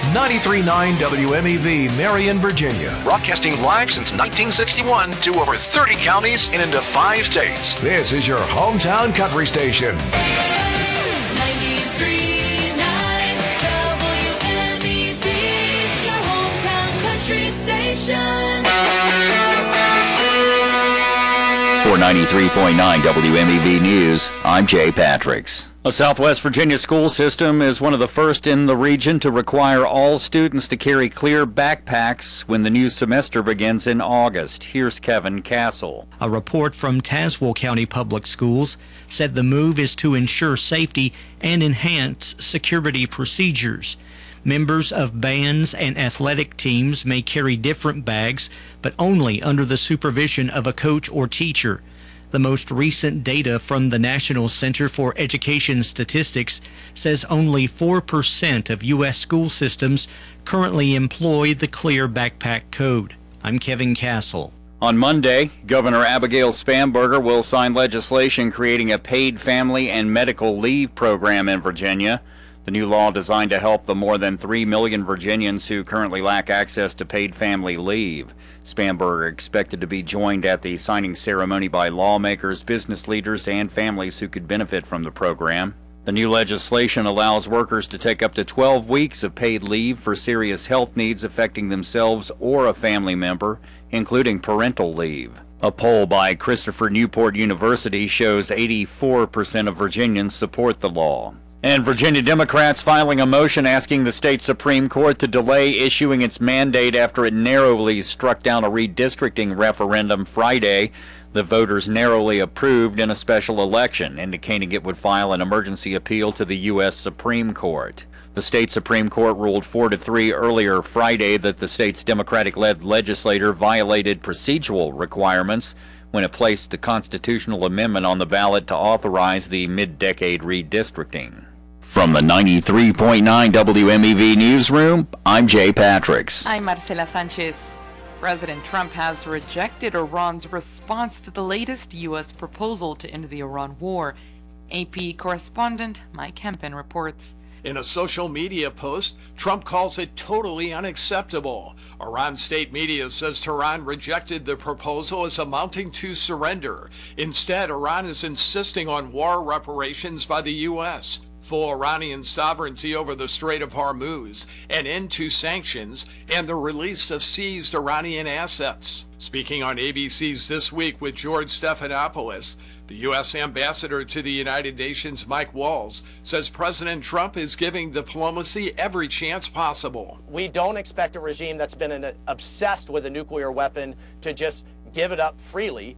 93.9 WMEV, Marion, Virginia. Broadcasting live since 1961 to over 30 counties and into 5 states. This is your hometown country station. 93.9 WMEV, your hometown country station. For 93.9 WMEV News, I'm Jay Patricks. A Southwest Virginia school system is one of the first in the region to require all students to carry clear backpacks when the new semester begins in August. Here's Kevin Castle. A report from Tazewell County Public Schools said the move is to ensure safety and enhance security procedures. Members of bands and athletic teams may carry different bags, but only under the supervision of a coach or teacher. The most recent data from the National Center for Education Statistics says only 4% of U.S. school systems currently employ the Clear Backpack Code. I'm Kevin Castle. On Monday, Governor Abigail Spanberger will sign legislation creating a paid family and medical leave program in Virginia. The new law designed to help the more than 3 million Virginians who currently lack access to paid family leave. Spanberger expected to be joined at the signing ceremony by lawmakers, business leaders, and families who could benefit from the program. The new legislation allows workers to take up to 12 weeks of paid leave for serious health needs affecting themselves or a family member, including parental leave. A poll by Christopher Newport University shows 84% of Virginians support the law. And Virginia Democrats filing a motion asking the state Supreme Court to delay issuing its mandate after it narrowly struck down a redistricting referendum Friday that voters narrowly approved in a special election, indicating it would file an emergency appeal to the U.S. Supreme Court. The state Supreme Court ruled 4-3 earlier Friday that the state's Democratic-led legislature violated procedural requirements when it placed the constitutional amendment on the ballot to authorize the mid-decade redistricting. From the 93.9 WMEV Newsroom, I'm Jay Patricks. I'm Marcela Sanchez. President Trump has rejected Iran's response to the latest U.S. proposal to end the Iran war. AP correspondent Mike Hempen reports. In a social media post, Trump calls it totally unacceptable. Iran state media says Tehran rejected the proposal as amounting to surrender. Instead, Iran is insisting on war reparations by the U.S., full Iranian sovereignty over the Strait of Hormuz, an end to sanctions, and the release of seized Iranian assets. Speaking on ABC's This Week with George Stephanopoulos, the U.S. ambassador to the United Nations, Mike Walls, says President Trump is giving diplomacy every chance possible. We don't expect a regime that's been obsessed with a nuclear weapon to just give it up freely.